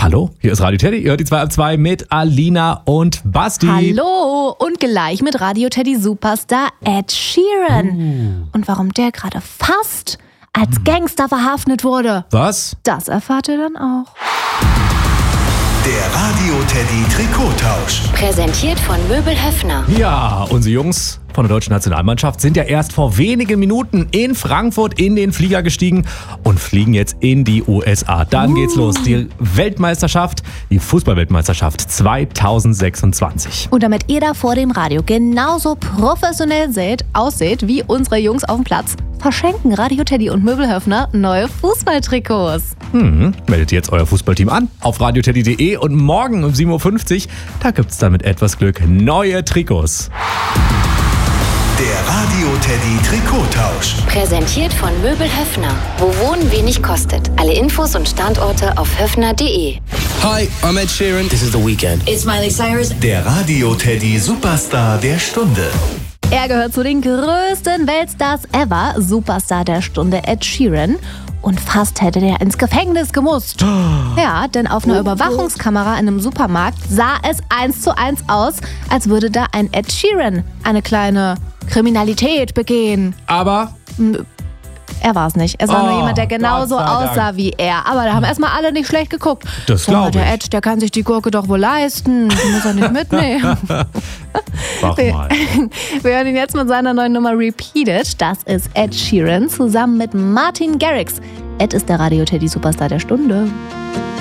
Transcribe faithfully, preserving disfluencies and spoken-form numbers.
Hallo, hier ist Radio Teddy. Ihr hört die zwei ab zwei mit Alina und Basti. Hallo und gleich mit Radio Teddy Superstar Ed Sheeran. Uh. Und warum der gerade fast als Gangster verhaftet wurde. Was? Das erfahrt ihr dann auch. Der Radio Teddy Trikottausch. Präsentiert von Möbel Höffner. Ja, unsere Jungs von der deutschen Nationalmannschaft sind ja erst vor wenigen Minuten in Frankfurt in den Flieger gestiegen und fliegen jetzt in die U S A. Dann uh. geht's los. Die Weltmeisterschaft, die Fußballweltmeisterschaft zweitausendsechsundzwanzig. Und damit ihr da vor dem Radio genauso professionell seht, ausseht wie unsere Jungs auf dem Platz, verschenken Radio Teddy und Möbel Höffner neue Fußballtrikots. Hm, meldet jetzt euer Fußballteam an auf radioteddy punkt de und morgen um sieben Uhr fünfzig, da gibt's dann mit etwas Glück neue Trikots. Der Radio Teddy Trikottausch. Präsentiert von Möbel Höffner. Wo Wohnen wenig kostet. Alle Infos und Standorte auf höffner punkt de. Hi, I'm Ed Sheeran. This is The Weeknd. It's Miley Cyrus. Der Radio Teddy Superstar der Stunde. Er gehört zu den größten Weltstars ever, Superstar der Stunde Ed Sheeran. Und fast hätte der ins Gefängnis gemusst. Oh. Ja, denn auf einer oh, Überwachungskamera in einem Supermarkt sah es eins zu eins aus, als würde da ein Ed Sheeran eine kleine Kriminalität begehen. Aber er war es nicht. Es war oh, nur jemand, der genauso aussah wie er. Aber da haben erstmal alle nicht schlecht geguckt. Das glaube ich. Der Ed, der kann sich die Gurke doch wohl leisten. Die muss er nicht mitnehmen. Mach mal. Wir hören ihn jetzt mit seiner neuen Nummer Repeated. Das ist Ed Sheeran zusammen mit Martin Garrix. Ed ist der Radio Teddy Superstar der Stunde.